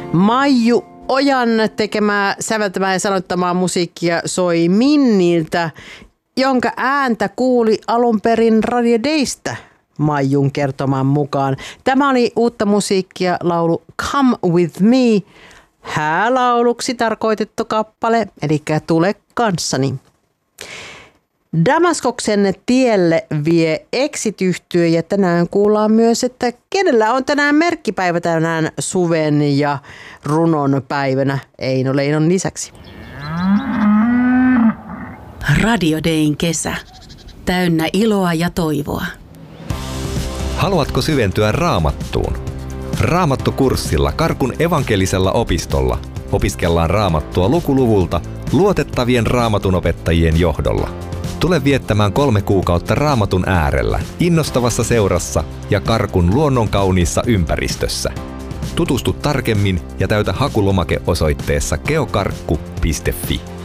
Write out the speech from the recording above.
Maiju Ojan tekemää, säveltämää ja sanottamaa musiikkia soi Minniltä, jonka ääntä kuuli alun perin Radio Daystä Maijun kertoman mukaan. Tämä oli uutta musiikkia, laulu Come With Me, häälauluksi tarkoitettu kappale, eli Tule kanssani. Damaskoksen tielle vie Exit-yhtye ja tänään kuullaan myös, että kenellä on tänään merkkipäivä tänään suven ja runon päivänä Eino Leinon lisäksi. Radio Dayn kesä. Täynnä iloa ja toivoa. Haluatko syventyä Raamattuun? Raamattukurssilla Karkun evankelisella opistolla opiskellaan Raamattua lukuluvulta luotettavien raamatunopettajien johdolla. Tule viettämään 3 kuukautta Raamatun äärellä, innostavassa seurassa ja Karkun luonnonkauniissa ympäristössä. Tutustu tarkemmin ja täytä hakulomake osoitteessa geokarkku.fi.